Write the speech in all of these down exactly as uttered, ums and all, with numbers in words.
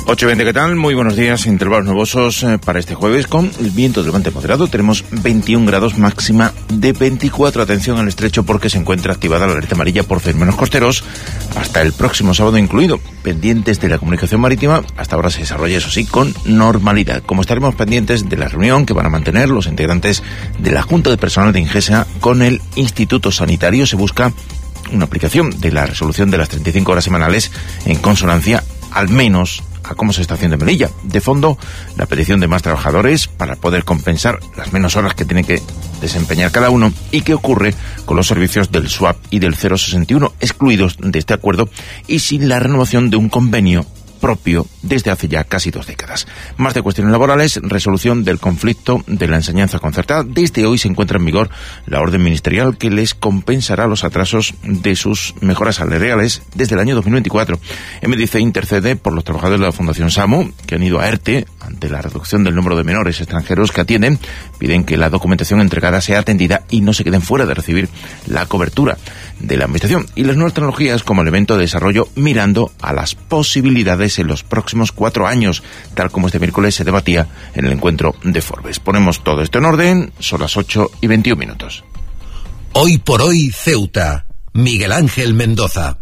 ocho y veinte, ¿qué tal? Muy buenos días, intervalos nubosos eh, para este jueves con el viento de levante moderado. Tenemos veintiún grados, máxima de veinticuatro. Atención al estrecho porque se encuentra activada la alerta amarilla por fenómenos costeros hasta el próximo sábado incluido. Pendientes de la comunicación marítima, hasta ahora se desarrolla, eso sí, con normalidad. Como estaremos pendientes de la reunión que van a mantener los integrantes de la Junta de Personal de Ingesa con el Instituto Sanitario, se busca una aplicación de la resolución de las treinta y cinco horas semanales en consonancia, al menos, a cómo se está haciendo en Melilla. De fondo, la petición de más trabajadores para poder compensar las menos horas que tiene que desempeñar cada uno y qué ocurre con los servicios del SWAP y del cero sesenta y uno, excluidos de este acuerdo y sin la renovación de un convenio propio desde hace ya casi dos décadas. Más de cuestiones laborales, resolución del conflicto de la enseñanza concertada. Desde hoy se encuentra en vigor la orden ministerial que les compensará los atrasos de sus mejoras salariales desde el año dos mil veinticuatro. M D C intercede por los trabajadores de la Fundación SAMU que han ido a ERTE ante la reducción del número de menores extranjeros que atienden. Piden que la documentación entregada sea atendida y no se queden fuera de recibir la cobertura de la administración. Y las nuevas tecnologías como elemento de desarrollo mirando a las posibilidades en los próximos cuatro años, tal como este miércoles se debatía en el encuentro de Forbes. Ponemos todo esto en orden, son las ocho y veintiún minutos. Hoy por hoy, Ceuta. Miguel Ángel Mendoza.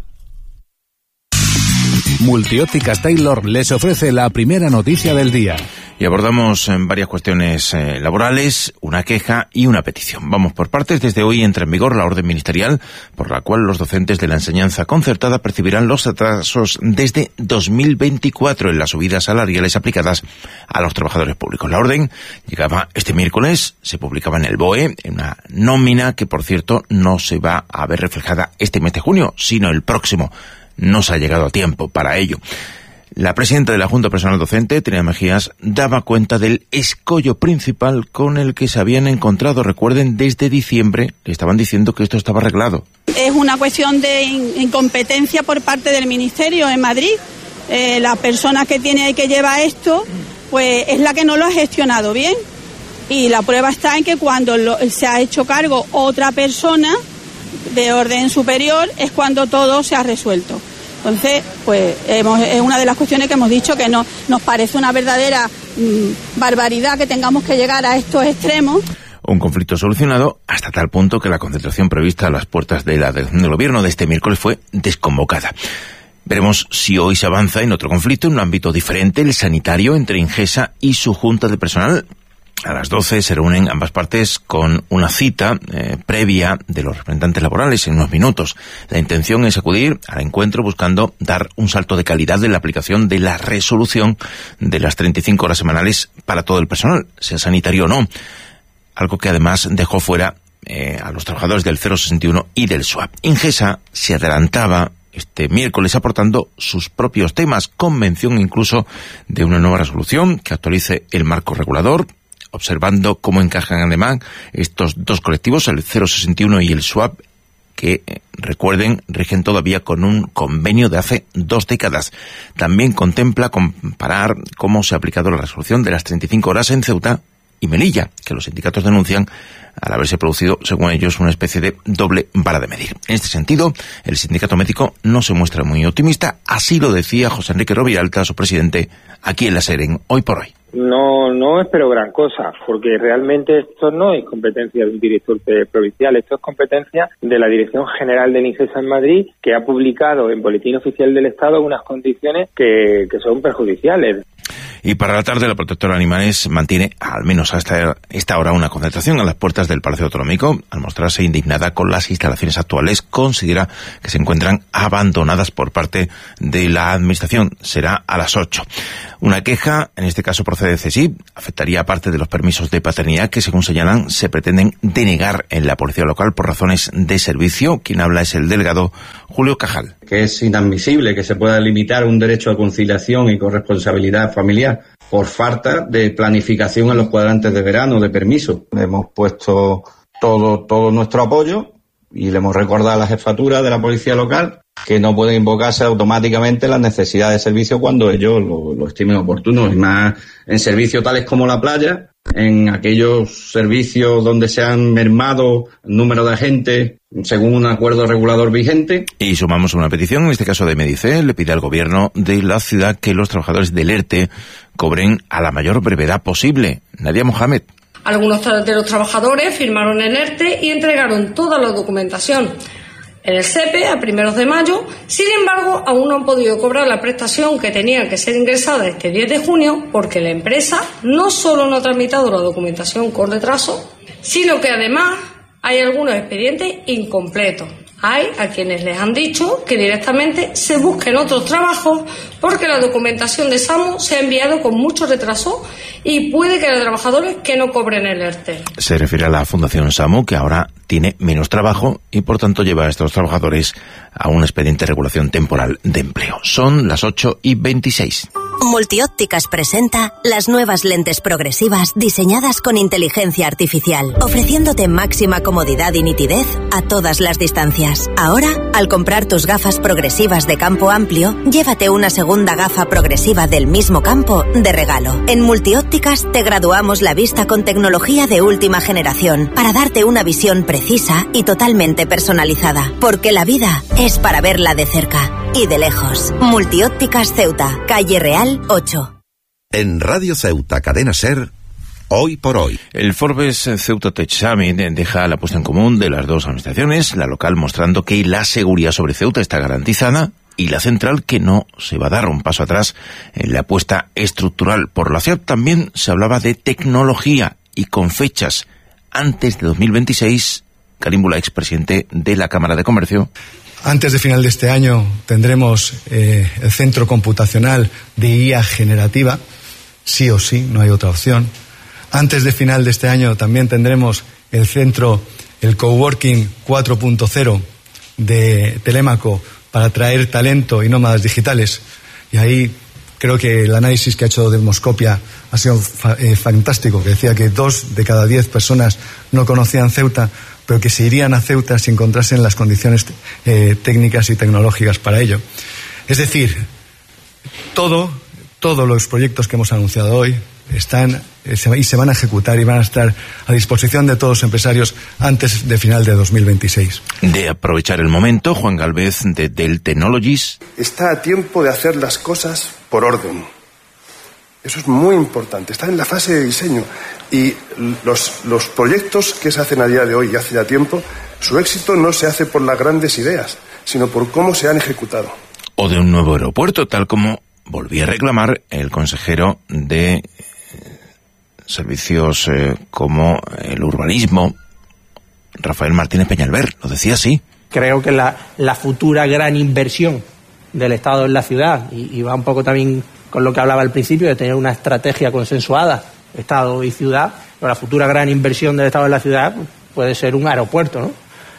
Multiópticas Taylor les ofrece la primera noticia del día. Y abordamos en varias cuestiones eh, laborales, una queja y una petición. Vamos por partes. Desde hoy entra en vigor la orden ministerial por la cual los docentes de la enseñanza concertada percibirán los atrasos desde dos mil veinticuatro en las subidas salariales aplicadas a los trabajadores públicos. La orden llegaba este miércoles, se publicaba en el B O E, en una nómina que, por cierto, no se va a ver reflejada este mes de junio, sino el próximo. No se ha llegado a tiempo para ello. La presidenta de la Junta Personal Docente, Trinidad Mejías, daba cuenta del escollo principal con el que se habían encontrado. Recuerden, desde diciembre le estaban diciendo que esto estaba arreglado. Es una cuestión de incompetencia por parte del Ministerio en Madrid. Eh, la persona que tiene que llevar esto, pues es la que no lo ha gestionado bien. Y la prueba está en que cuando lo, se ha hecho cargo otra persona de orden superior es cuando todo se ha resuelto. Entonces, pues hemos, es una de las cuestiones que hemos dicho que no, nos parece una verdadera mmm, barbaridad que tengamos que llegar a estos extremos. Un conflicto solucionado hasta tal punto que la concentración prevista a las puertas de la delegación del gobierno de este miércoles fue desconvocada. Veremos si hoy se avanza en otro conflicto, en un ámbito diferente, el sanitario, entre Ingesa y su Junta de Personal. A las doce se reúnen ambas partes con una cita eh, previa de los representantes laborales en unos minutos. La intención es acudir al encuentro buscando dar un salto de calidad en la aplicación de la resolución de las treinta y cinco horas semanales para todo el personal, sea sanitario o no. Algo que además dejó fuera eh, a los trabajadores del cero sesenta y uno y del SWAP. Ingesa se adelantaba este miércoles aportando sus propios temas, con mención incluso de una nueva resolución que actualice el marco regulador, observando cómo encajan además estos dos colectivos, el cero sesenta y uno y el SWAP, que, eh, recuerden, rigen todavía con un convenio de hace dos décadas. También contempla comparar cómo se ha aplicado la resolución de las treinta y cinco horas en Ceuta y Melilla, que los sindicatos denuncian al haberse producido, según ellos, una especie de doble vara de medir. En este sentido, el sindicato médico no se muestra muy optimista, así lo decía José Enrique Roviralta, su presidente, aquí en la SEREN, Hoy por Hoy. No, no espero gran cosa, porque realmente esto no es competencia de un director provincial, esto es competencia de la Dirección General de Ingesa en Madrid, que ha publicado en Boletín Oficial del Estado unas condiciones que, que son perjudiciales. Y para la tarde, la protectora de animales mantiene, al menos hasta esta hora, una concentración a las puertas del Palacio Autonómico. Al mostrarse indignada con las instalaciones actuales, considera que se encuentran abandonadas por parte de la Administración. Será a las ocho. Una queja, en este caso procede de CESIF, afectaría a parte de los permisos de paternidad que, según señalan, se pretenden denegar en la policía local por razones de servicio. Quien habla es el delegado Julio Cajal. Que es inadmisible que se pueda limitar un derecho a conciliación y corresponsabilidad familiar por falta de planificación en los cuadrantes de verano de permiso. Hemos puesto todo, todo nuestro apoyo y le hemos recordado a la jefatura de la policía local que no pueden invocarse automáticamente las necesidades de servicio cuando ellos lo, lo estimen oportuno, y más en servicios tales como la playa, En aquellos servicios donde se han mermado el número de agentes según un acuerdo regulador vigente. Y sumamos una petición, en este caso de Medicel, le pide al gobierno de la ciudad que los trabajadores del ERTE cobren a la mayor brevedad posible. Nadia Mohamed. Algunos de los trabajadores firmaron el ERTE y entregaron toda la documentación en el SEPE a primeros de mayo. Sin embargo, aún no han podido cobrar la prestación que tenía que ser ingresada este diez de junio porque la empresa no solo no ha tramitado la documentación con retraso, sino que además hay algunos expedientes incompletos. Hay a quienes les han dicho que directamente se busquen otros trabajos porque la documentación de SAMU se ha enviado con mucho retraso y puede que haya trabajadores que no cobren el ERTE. Se refiere a la Fundación SAMU, que ahora tiene menos trabajo y por tanto lleva a estos trabajadores a un expediente de regulación temporal de empleo. Son las ocho y veintiséis. Multiópticas presenta las nuevas lentes progresivas diseñadas con inteligencia artificial, ofreciéndote máxima comodidad y nitidez a todas las distancias. Ahora, al comprar tus gafas progresivas de campo amplio, llévate una segunda gafa progresiva del mismo campo de regalo. En Multiópticas te graduamos la vista con tecnología de última generación para darte una visión precisa y totalmente personalizada, porque la vida es para verla de cerca y de lejos. Multiópticas Ceuta, calle Real ocho. En Radio Ceuta, Cadena SER, Hoy por Hoy. El Forbes Ceuta Tech Summit deja la puesta en común de las dos administraciones, la local mostrando que la seguridad sobre Ceuta está garantizada y la central que no se va a dar un paso atrás en la apuesta estructural por la ciudad. También se hablaba de tecnología y con fechas antes de dos mil veintiséis. Karim Bula, expresidente de la Cámara de Comercio. Antes de final de este año tendremos eh, el centro computacional de I A generativa, sí o sí, no hay otra opción. Antes de final de este año también tendremos el centro, el coworking cuatro punto cero de Telémaco para atraer talento y nómadas digitales. Y ahí creo que el análisis que ha hecho Demoscopia ha sido fa- eh, fantástico, que decía que dos de cada diez personas no conocían Ceuta, pero que se irían a Ceuta si encontrasen las condiciones eh, técnicas y tecnológicas para ello. Es decir, todo, todos los proyectos que hemos anunciado hoy están eh, se, y se van a ejecutar y van a estar a disposición de todos los empresarios antes de final de dos mil veintiséis. De aprovechar el momento, Juan Galvez de Dell Technologies. Está a tiempo de hacer las cosas por orden. Eso es muy importante. Está en la fase de diseño. Y los, los proyectos que se hacen a día de hoy y hace ya tiempo, su éxito no se hace por las grandes ideas, sino por cómo se han ejecutado. O de un nuevo aeropuerto, tal como volvía a reclamar el consejero de eh, servicios eh, como el urbanismo, Rafael Martínez Peñalver. Lo decía así. Creo que la, la futura gran inversión del Estado en la ciudad, y, y va un poco también con lo que hablaba al principio, de tener una estrategia consensuada, Estado y ciudad, pero la futura gran inversión del Estado en la ciudad puede ser un aeropuerto, ¿no?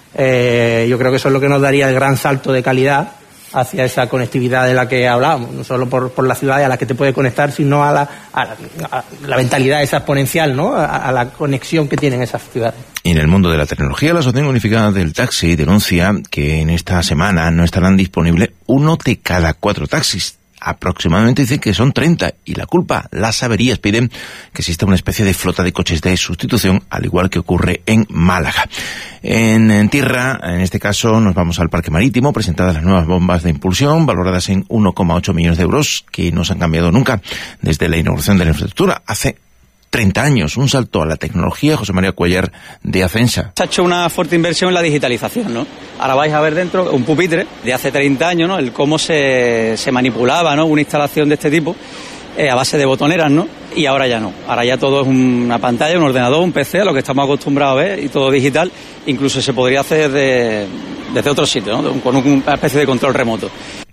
Eh, yo creo que eso es lo que nos daría el gran salto de calidad hacia esa conectividad de la que hablábamos, no solo por, por la ciudad y a la que te puede conectar, sino a la, a la, a la mentalidad esa exponencial, ¿no? A, a la conexión que tienen esas ciudades. Y en el mundo de la tecnología, la Asociación Unificada del Taxi denuncia que en esta semana no estarán disponibles uno de cada cuatro taxis. Aproximadamente dicen que son treinta, y la culpa, las averías. Piden que exista una especie de flota de coches de sustitución, al igual que ocurre en Málaga. En, en tierra, en este caso, nos vamos al Parque Marítimo, presentadas las nuevas bombas de impulsión, valoradas en uno coma ocho millones de euros, que no se han cambiado nunca desde la inauguración de la infraestructura hace treinta años, un salto a la tecnología. José María Cuellar, de Acensa. Se ha hecho una fuerte inversión en la digitalización, ¿no? Ahora vais a ver dentro un pupitre de hace treinta años, ¿no? El cómo se, se manipulaba, ¿no? Una instalación de este tipo eh, a base de botoneras, ¿no? Y ahora ya no. Ahora ya todo es una pantalla, un ordenador, un P C, a lo que estamos acostumbrados a ver, y todo digital. Incluso se podría hacer de, desde otro sitio, ¿no? Con una especie de control remoto.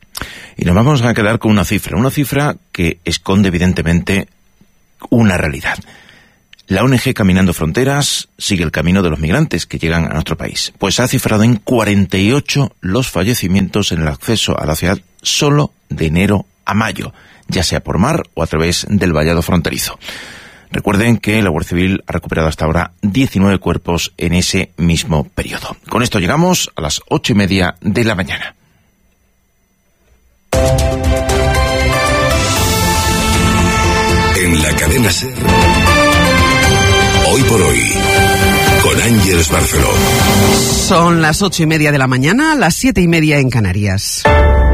Y nos vamos a quedar con una cifra, una cifra que esconde evidentemente una realidad. La O N G Caminando Fronteras sigue el camino de los migrantes que llegan a nuestro país, pues ha cifrado en cuarenta y ocho los fallecimientos en el acceso a la ciudad solo de enero a mayo, ya sea por mar o a través del vallado fronterizo. Recuerden que la Guardia Civil ha recuperado hasta ahora diecinueve cuerpos en ese mismo periodo. Con esto llegamos a las ocho y media de la mañana. En la cadena SER, Barceló. Son las ocho y media de la mañana, las siete y media en Canarias.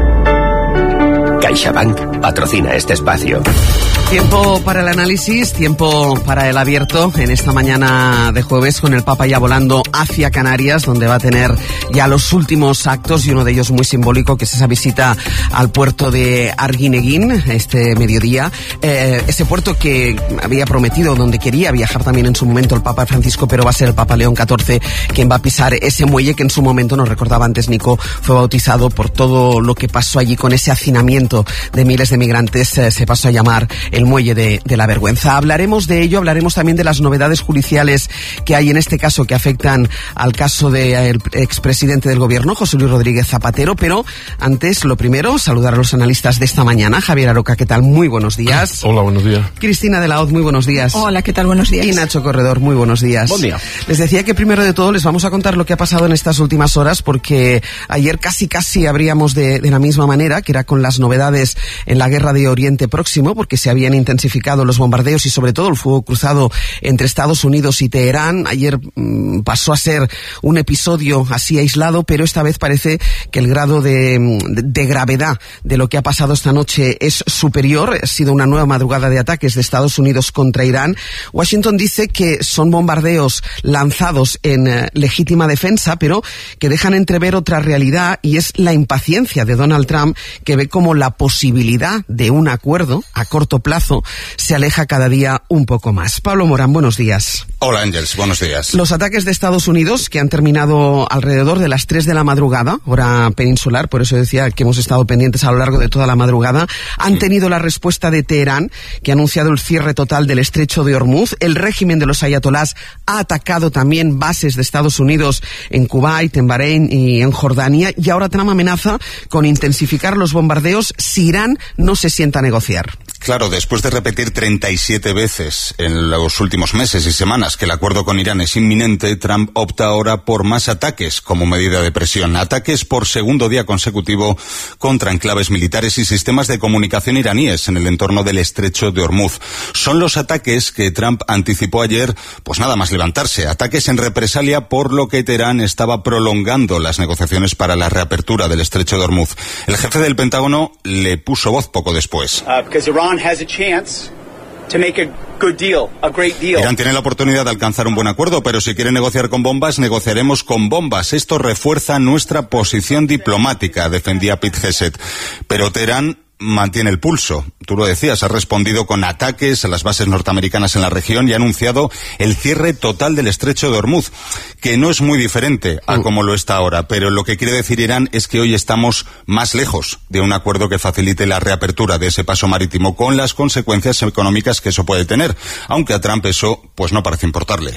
CaixaBank patrocina este espacio. Tiempo para el análisis, tiempo para el abierto en esta mañana de jueves, con el Papa ya volando hacia Canarias, donde va a tener ya los últimos actos, y uno de ellos muy simbólico, que es esa visita al puerto de Arguineguín este mediodía. Eh, ese puerto que había prometido, donde quería viajar también en su momento el Papa Francisco, pero va a ser el Papa León catorce quien va a pisar ese muelle que en su momento, nos recordaba antes Nico, fue bautizado por todo lo que pasó allí con ese hacinamiento de miles de migrantes. Eh, se pasó a llamar el muelle de, de la vergüenza. Hablaremos de ello, hablaremos también de las novedades judiciales que hay en este caso, que afectan al caso del expresidente del gobierno, José Luis Rodríguez Zapatero, pero antes, lo primero, saludar a los analistas de esta mañana. Javier Aroca, ¿qué tal? Muy buenos días. Hola, buenos días. Cristina de la Hoz, muy buenos días. Hola, ¿qué tal? Buenos días. Y Nacho Corredor, muy buenos días. Buen día. Les decía que primero de todo les vamos a contar lo que ha pasado en estas últimas horas, porque ayer casi casi abríamos de, de la misma manera, que era con las novedades en la guerra de Oriente Próximo, porque se habían intensificado los bombardeos y sobre todo el fuego cruzado entre Estados Unidos y Teherán. Ayer mmm, pasó a ser un episodio así aislado, pero esta vez parece que el grado de, de, de gravedad de lo que ha pasado esta noche es superior. Ha sido una nueva madrugada de ataques de Estados Unidos contra Irán. Washington dice que son bombardeos lanzados en eh, legítima defensa, pero que dejan entrever otra realidad, y es la impaciencia de Donald Trump, que ve como la posibilidad de un acuerdo a corto plazo se aleja cada día un poco más. Pablo Morán, buenos días. Hola, Ángels, buenos días. Los ataques de Estados Unidos, que han terminado alrededor de las tres de la madrugada, hora peninsular, por eso decía que hemos estado pendientes a lo largo de toda la madrugada, han tenido la respuesta de Teherán, que ha anunciado el cierre total del estrecho de Hormuz. El régimen de los ayatolás ha atacado también bases de Estados Unidos en Kuwait, en Bahrein y en Jordania, y ahora Trump amenaza con intensificar los bombardeos si Irán no se sienta a negociar. Claro, después de repetir treinta y siete veces en los últimos meses y semanas que el acuerdo con Irán es inminente, Trump opta ahora por más ataques como medida de presión. Ataques por segundo día consecutivo contra enclaves militares y sistemas de comunicación iraníes en el entorno del estrecho de Hormuz. Son los ataques que Trump anticipó ayer, pues nada más levantarse. Ataques en represalia por lo que Teherán estaba prolongando las negociaciones para la reapertura del estrecho de Hormuz. El jefe del Pentágono le puso voz poco después. Uh, has a chance to make a good deal, a great deal. Irán tiene la oportunidad de alcanzar un buen acuerdo, pero si quiere negociar con bombas, negociaremos con bombas. Esto refuerza nuestra posición diplomática, defendía Pete Hegseth. Pero Teherán mantiene el pulso. Tú lo decías, ha respondido con ataques a las bases norteamericanas en la región y ha anunciado el cierre total del estrecho de Hormuz, que no es muy diferente a como lo está ahora, pero lo que quiere decir Irán es que hoy estamos más lejos de un acuerdo que facilite la reapertura de ese paso marítimo, con las consecuencias económicas que eso puede tener, aunque a Trump eso pues no parece importarle.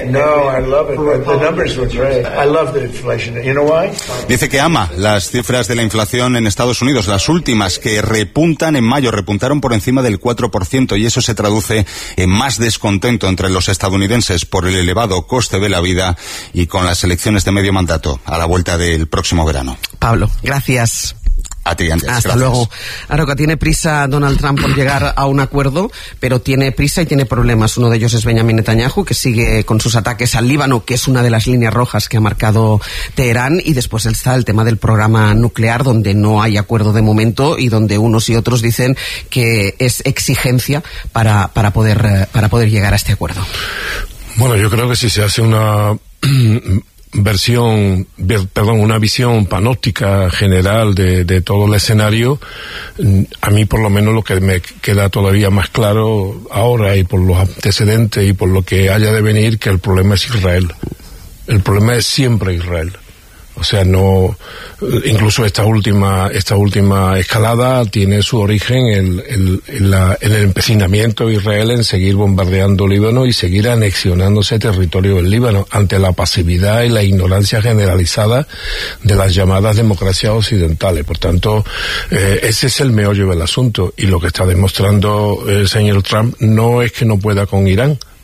Dice que ama las cifras de la inflación en Estados Unidos, las últimas, que repuntan en mayo, repuntaron por encima del cuatro por ciento, y eso se traduce en más descontento entre los estadounidenses por el elevado coste de la vida y con las elecciones de medio mandato a la vuelta del próximo verano. Pablo, gracias. A ti, Andrés. Hasta gracias. luego. Aroca, tiene prisa Donald Trump por llegar a un acuerdo, pero tiene prisa y tiene problemas. Uno de ellos es Benjamin Netanyahu, que sigue con sus ataques al Líbano, que es una de las líneas rojas que ha marcado Teherán, y después está el tema del programa nuclear, donde no hay acuerdo de momento y donde unos y otros dicen que es exigencia para, para poder, para poder llegar a este acuerdo. Bueno, yo creo que si se hace una versión, perdón, una visión panóptica general de, de todo el escenario, a mí por lo menos lo que me queda todavía más claro ahora, y por los antecedentes y por lo que haya de venir, que el problema es Israel. El problema es siempre Israel. O sea, no, incluso esta última, esta última escalada tiene su origen en, en, en, la, en el empecinamiento de Israel en seguir bombardeando Líbano y seguir anexionándose territorio del Líbano ante la pasividad y la ignorancia generalizada de las llamadas democracias occidentales. Por tanto, eh, ese es el meollo del asunto, y lo que está demostrando el señor Trump no es que no pueda con Irán,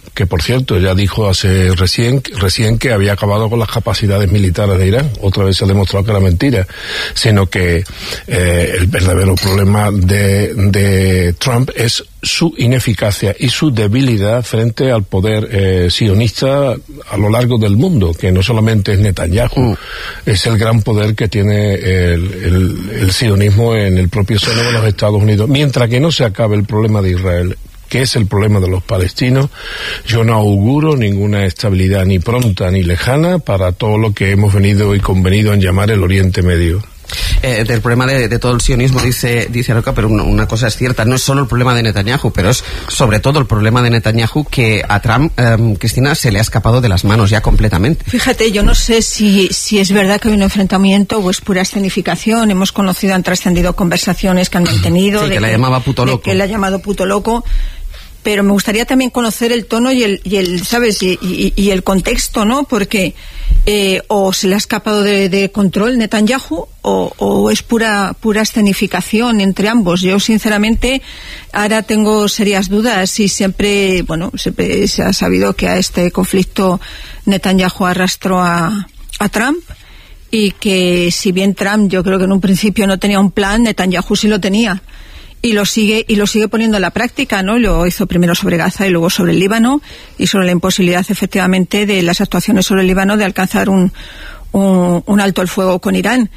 que por cierto ya dijo hace recién, recién que había acabado con las capacidades militares de Irán. Otra vez se ha demostrado que era mentira, sino que eh, el verdadero problema de, de Trump es su ineficacia y su debilidad frente al poder eh, sionista a lo largo del mundo, que no solamente es Netanyahu, mm. es el gran poder que tiene el, el, el sionismo en el propio seno de los Estados Unidos. Mientras que no se acabe el problema de Israel, que es el problema de los palestinos, yo no auguro ninguna estabilidad ni pronta ni lejana para todo lo que hemos venido y convenido en llamar el Oriente Medio. Eh, del problema de, de todo el sionismo, dice dice Aroca, pero una, una cosa es cierta, no es solo el problema de Netanyahu, pero es sobre todo el problema de Netanyahu que a Trump, eh, Cristina, se le ha escapado de las manos ya completamente. Fíjate, yo no sé si, si es verdad que hay un enfrentamiento o es pura escenificación. Hemos conocido, han trascendido conversaciones que han mantenido. Sí, de que la que, llamaba puto loco. Que la ha llamado puto loco. Pero me gustaría también conocer el tono y el, y el ¿sabes? Y, y, y el contexto, ¿no? Porque eh, o se le ha escapado de, de control Netanyahu o, o es pura pura escenificación entre ambos. Yo, sinceramente, ahora tengo serias dudas y siempre, bueno, siempre se ha sabido que a este conflicto Netanyahu arrastró a, a Trump y que si bien Trump yo creo que en un principio no tenía un plan, Netanyahu sí lo tenía. Y lo sigue y lo sigue poniendo en la práctica, ¿no? Lo hizo primero sobre Gaza y luego sobre el Líbano y sobre la imposibilidad, efectivamente, de las actuaciones sobre el Líbano de alcanzar un, un, un alto el fuego con Irán.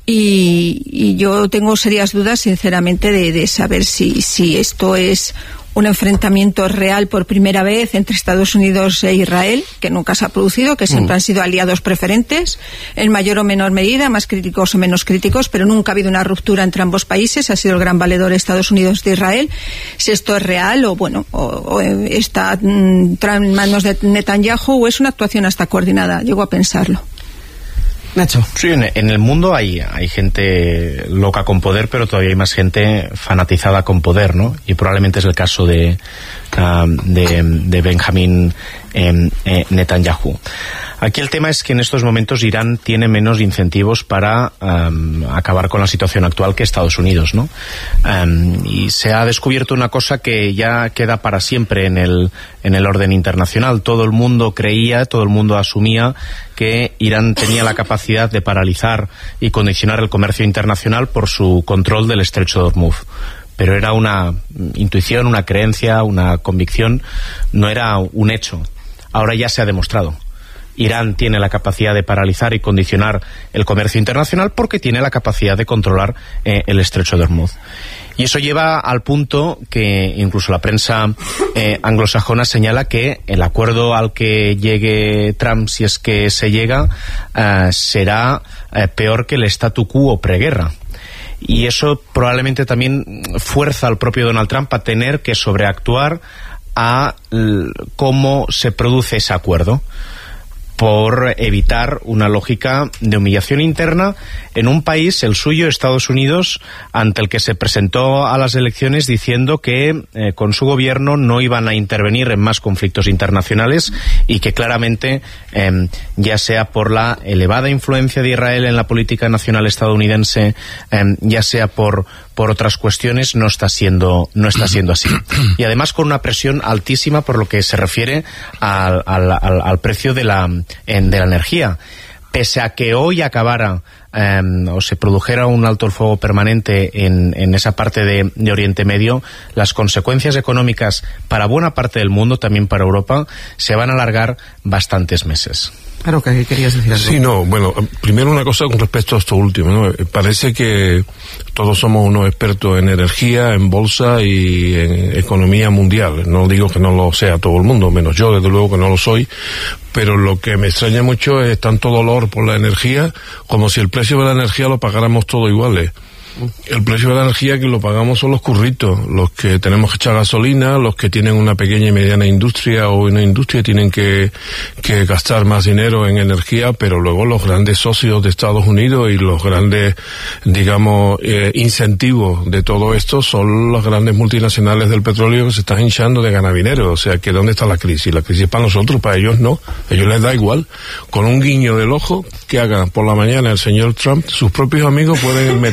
Y, y yo tengo serias dudas, sinceramente, de, de saber si, si esto es un enfrentamiento real por primera vez entre Estados Unidos e Israel, que nunca se ha producido, que siempre mm. han sido aliados preferentes, en mayor o menor medida, más críticos o menos críticos, pero nunca ha habido una ruptura entre ambos países, ha sido el gran valedor Estados Unidos de Israel. Si esto es real o, bueno, o, o está mm, en manos de Netanyahu o es una actuación hasta coordinada, llego a pensarlo. Nacho. Sí, en, en el mundo hay, hay gente loca con poder, pero todavía hay más gente fanatizada con poder, ¿no? Y probablemente es el caso de, uh, de, de Benjamín eh, eh, Netanyahu. Aquí el tema es que en estos momentos Irán tiene menos incentivos para um, acabar con la situación actual que Estados Unidos, ¿no? Um, y se ha descubierto una cosa que ya queda para siempre en el, en el orden internacional. Todo el mundo creía, todo el mundo asumía que Irán tenía la capacidad de paralizar y condicionar el comercio internacional por su control del estrecho de Hormuz. Pero era una intuición, una creencia, una convicción, no era un hecho. Ahora ya se ha demostrado. Irán tiene la capacidad de paralizar y condicionar el comercio internacional porque tiene la capacidad de controlar eh, el estrecho de Hormuz. Y eso lleva al punto que incluso la prensa eh, anglosajona señala que el acuerdo al que llegue Trump, si es que se llega, eh, será eh, peor que el statu quo preguerra. Y eso probablemente también fuerza al propio Donald Trump a tener que sobreactuar a l- cómo se produce ese acuerdo, por evitar una lógica de humillación interna en un país, el suyo, Estados Unidos, ante el que se presentó a las elecciones diciendo que eh, con su gobierno no iban a intervenir en más conflictos internacionales y que claramente, eh, ya sea por la elevada influencia de Israel en la política nacional estadounidense, eh, ya sea por por otras cuestiones, no está siendo no está siendo así. Y además con una presión altísima por lo que se refiere al, al, al, al precio de la, en, de la energía. Pese a que hoy acabara eh, o se produjera un alto el fuego permanente en, en esa parte de, de Oriente Medio, las consecuencias económicas para buena parte del mundo, también para Europa, se van a alargar bastantes meses. Claro, ¿qué querías decir algo? Sí, no, bueno, primero una cosa con respecto a esto último, ¿no? Parece que todos somos unos expertos en energía, en bolsa y en economía mundial. No digo que no lo sea todo el mundo, menos yo, desde luego que no lo soy, pero lo que me extraña mucho es tanto dolor por la energía, como si el precio de la energía lo pagáramos todos iguales. El precio de la energía que lo pagamos son los curritos, los que tenemos que echar gasolina, los que tienen una pequeña y mediana industria o una industria tienen que, que gastar más dinero en energía, pero luego los grandes socios de Estados Unidos y los grandes, digamos, eh, incentivos de todo esto son las grandes multinacionales del petróleo que se están hinchando de ganar dinero. O sea, que ¿dónde está la crisis? La crisis es para nosotros, para ellos no. A ellos les da igual. Con un guiño del ojo que haga por la mañana el señor Trump, sus propios amigos pueden meterse en la bolsa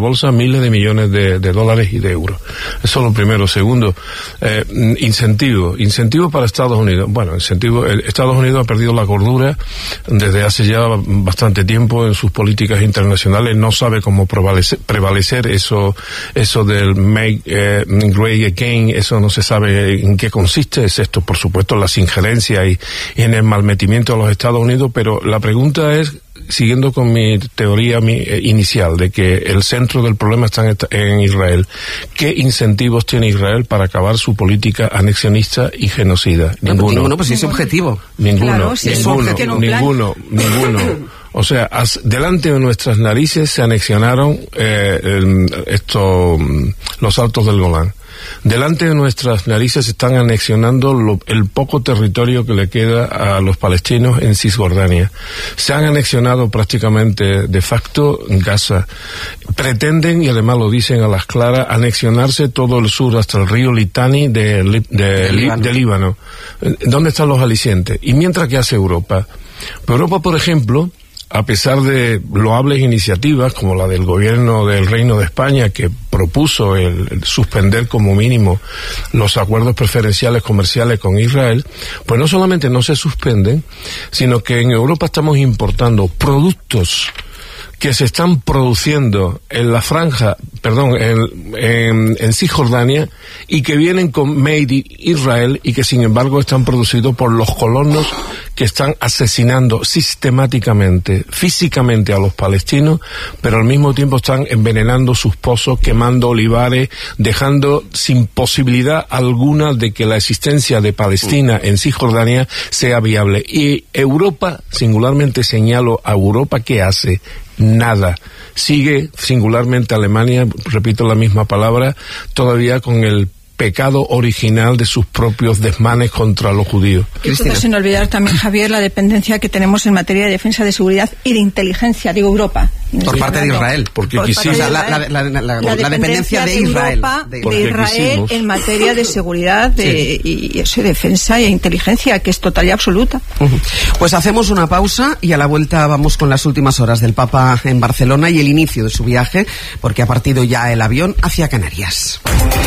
bolsa miles de millones de, de dólares y de euros. Eso es lo primero. Segundo, eh, incentivo. Incentivo para Estados Unidos. Bueno, incentivo. El, Estados Unidos ha perdido la cordura desde hace ya bastante tiempo en sus políticas internacionales. No sabe cómo prevalecer, prevalecer eso, eso del make eh, great again. Eso no se sabe en qué consiste. Es esto, por supuesto, las injerencias y, y en el malmetimiento de los Estados Unidos. Pero la pregunta es, siguiendo con mi teoría mi, eh, inicial de que el centro del problema está en, en Israel, ¿qué incentivos tiene Israel para acabar su política anexionista y genocida? No, ninguno. Ninguno, pues ese objetivo. Ninguno, claro, si ninguno, ninguno, ninguno, ninguno. O sea, as, delante de nuestras narices se anexionaron eh, el, esto, los Altos del Golán. Delante de nuestras narices se están anexionando lo, el poco territorio que le queda a los palestinos en Cisjordania. Se han anexionado prácticamente de facto Gaza. Pretenden, y además lo dicen a las claras, anexionarse todo el sur hasta el río Litani de, de, de, Líbano. de Líbano. ¿Dónde están los alicientes? Y mientras, ¿qué hace Europa? Europa, por ejemplo, a pesar de loables iniciativas como la del gobierno del Reino de España, que propuso el, el suspender como mínimo los acuerdos preferenciales comerciales con Israel, pues no solamente no se suspenden, sino que en Europa estamos importando productos que se están produciendo en la franja, perdón, en, en, en Cisjordania, y que vienen con Made in Israel, y que sin embargo están producidos por los colonos que están asesinando sistemáticamente, físicamente a los palestinos, pero al mismo tiempo están envenenando sus pozos, quemando olivares, dejando sin posibilidad alguna de que la existencia de Palestina en Cisjordania sea viable. Y Europa, singularmente señalo a Europa, ¿qué hace? Nada. Sigue, singularmente Alemania, repito la misma palabra, todavía con el pecado original de sus propios desmanes contra los judíos. Cristina. Sin olvidar también, Javier, la dependencia que tenemos en materia de defensa, de seguridad y de inteligencia, digo Europa. Por parte de Israel. Porque Por quisimos... parte de la, la, la, la, la, la, la dependencia de, de Israel. Europa, de, de Israel quisimos. En materia de seguridad de, sí. y eso, defensa e inteligencia, que es total y absoluta. Uh-huh. Pues hacemos una pausa y a la vuelta vamos con las últimas horas del Papa en Barcelona y el inicio de su viaje, porque ha partido ya el avión hacia Canarias.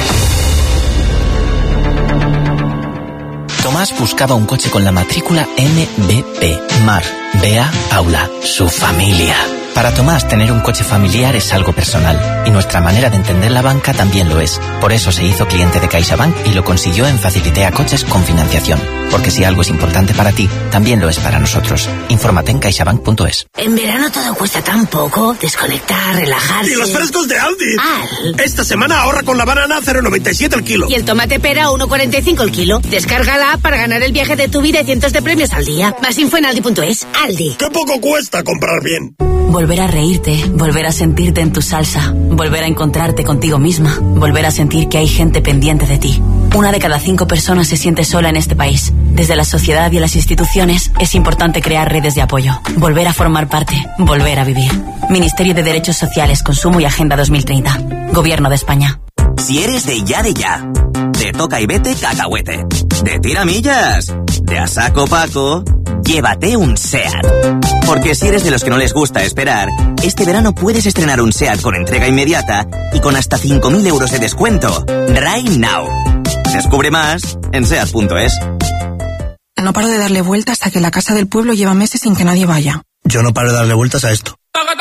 Tomás buscaba un coche con la matrícula M B P, Mar, Bea, Paula, su familia. Para Tomás, tener un coche familiar es algo personal, y nuestra manera de entender la banca también lo es. Por eso se hizo cliente de CaixaBank y lo consiguió en Facilitea Coches con financiación. Porque si algo es importante para ti, también lo es para nosotros. Infórmate en caixabank punto es. En verano todo cuesta tan poco. Desconectar, relajarse. ¡Y los frescos de Aldi! Al. Esta semana ahorra con la banana cero coma noventa y siete el kilo. Y el tomate pera uno coma cuarenta y cinco el kilo. Descárgala para ganar el viaje de tu vida y cientos de premios al día. Más info en aldi punto es. Aldi. ¡Qué poco cuesta comprar bien! Volver a reírte, volver a sentirte en tu salsa, volver a encontrarte contigo misma, volver a sentir que hay gente pendiente de ti. Una de cada cinco personas se siente sola en este país. Desde la sociedad y las instituciones es importante crear redes de apoyo, volver a formar parte, volver a vivir. Ministerio de Derechos Sociales, Consumo y Agenda dos mil treinta. Gobierno de España. Si eres de ya de ya, de toca y vete cacahuete, de tiramillas, de a saco paco, llévate un SEAT. Porque si eres de los que no les gusta esperar, este verano puedes estrenar un SEAT con entrega inmediata y con hasta cinco mil euros de descuento. Right now. Descubre más en seat punto es. No paro de darle vueltas hasta que la casa del pueblo lleva meses sin que nadie vaya. Yo no paro de darle vueltas a esto.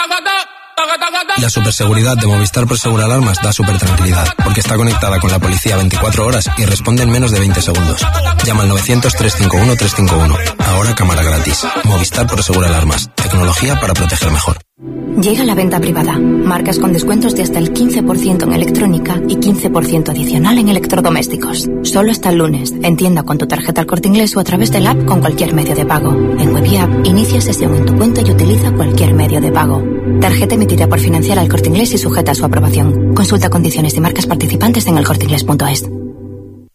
La superseguridad de Movistar Prosegur Alarmas da super tranquilidad, porque está conectada con la policía veinticuatro horas y responde en menos de veinte segundos. Llama al novecientos, trescientos cincuenta y uno, trescientos cincuenta y uno. Ahora cámara gratis. Movistar Prosegur Alarmas. Tecnología para proteger mejor. Llega la venta privada. Marcas con descuentos de hasta el quince por ciento en electrónica y quince por ciento adicional en electrodomésticos. Solo hasta el lunes. En tienda con tu tarjeta El Corte Inglés o a través del app con cualquier medio de pago. En Web y App, inicia sesión en tu cuenta y utiliza cualquier medio de pago. Tarjeta emitida por Financiera El Corte Inglés y sujeta a su aprobación. Consulta condiciones y marcas participantes en el corte inglés punto es.